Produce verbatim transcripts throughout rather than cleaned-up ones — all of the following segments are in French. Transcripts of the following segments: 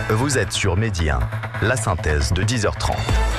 Vous êtes sur Midi un, la synthèse de dix heures trente.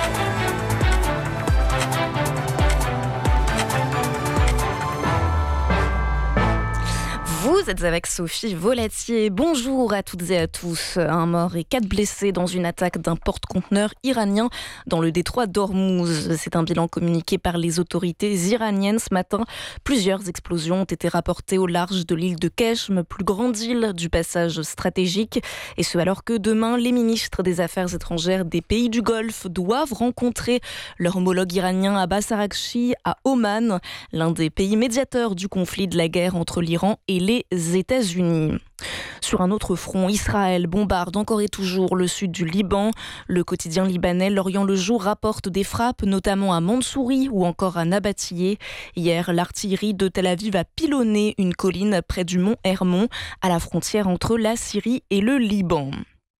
Vous êtes avec Sophie Volatier. Bonjour à toutes et à tous. Un mort et quatre blessés dans une attaque d'un porte-conteneur iranien dans le détroit d'Ormuz. C'est un bilan communiqué par les autorités iraniennes ce matin. Plusieurs explosions ont été rapportées au large de l'île de Keshm, plus grande île du passage stratégique. Et ce alors que demain, les ministres des Affaires étrangères des pays du Golfe doivent rencontrer leur homologue iranien Abbas Araghchi à Oman, l'un des pays médiateurs du conflit de la guerre entre l'Iran et les États-Unis. Sur un autre front, Israël bombarde encore et toujours le sud du Liban. Le quotidien libanais L'Orient le Jour rapporte des frappes, notamment à Mansouri ou encore à Nabatiyeh. Hier, l'artillerie de Tel Aviv a pilonné une colline près du mont Hermon, à la frontière entre la Syrie et le Liban.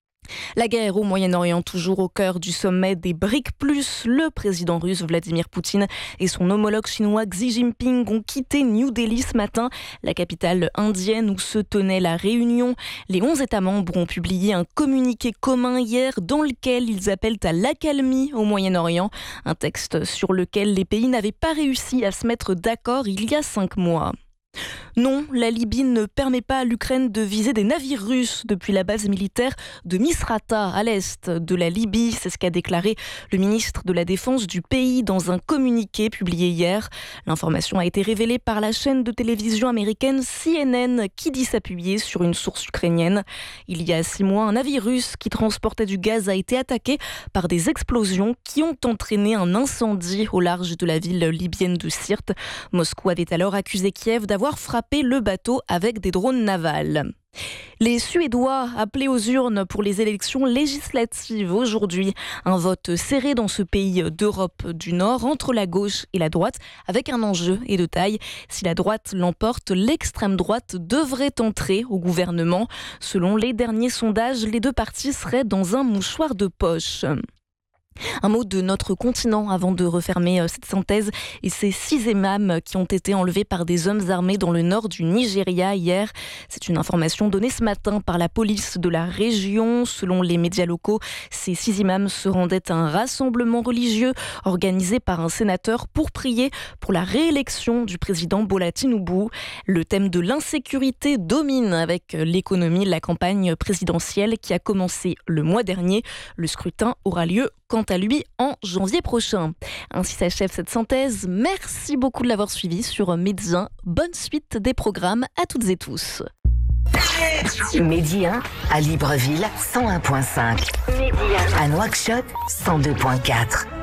La guerre au Moyen-Orient, toujours au cœur du sommet des BRICS+. Le président russe Vladimir Poutine et son homologue chinois Xi Jinping ont quitté New Delhi ce matin, la capitale indienne où se tenait la réunion. Les onze États membres ont publié un communiqué commun hier dans lequel ils appellent à l'accalmie au Moyen-Orient, un texte sur lequel les pays n'avaient pas réussi à se mettre d'accord il y a cinq mois. Non, la Libye ne permet pas à l'Ukraine de viser des navires russes depuis la base militaire de Misrata, à l'est de la Libye. C'est ce qu'a déclaré le ministre de la Défense du pays dans un communiqué publié hier. L'information a été révélée par la chaîne de télévision américaine C N N qui dit s'appuyer sur une source ukrainienne. Il y a six mois, un navire russe qui transportait du gaz a été attaqué par des explosions qui ont entraîné un incendie au large de la ville libyenne de Sirte. Moscou avait alors accusé Kiev d'avoir frappé le bateau avec des drones navals. Les Suédois appelés aux urnes pour les élections législatives aujourd'hui. Un vote serré dans ce pays d'Europe du Nord entre la gauche et la droite avec un enjeu et de taille. Si la droite l'emporte, l'extrême droite devrait entrer au gouvernement. Selon les derniers sondages, les deux partis seraient dans un mouchoir de poche. Un mot de notre continent avant de refermer cette synthèse et ces six imams qui ont été enlevés par des hommes armés dans le nord du Nigeria hier. C'est une information donnée ce matin par la police de la région. Selon les médias locaux, ces six imams se rendaient à un rassemblement religieux organisé par un sénateur pour prier pour la réélection du président Bola Tinubu. Le thème de l'insécurité domine avec l'économie de la campagne présidentielle qui a commencé le mois dernier. Le scrutin aura lieu quant à lui en janvier prochain. Ainsi s'achève cette synthèse. Merci beaucoup de l'avoir suivi sur Midi un. Bonne suite des programmes à toutes et tous. Midi un à Libreville cent un virgule cinq. À Nouakchott cent deux virgule quatre.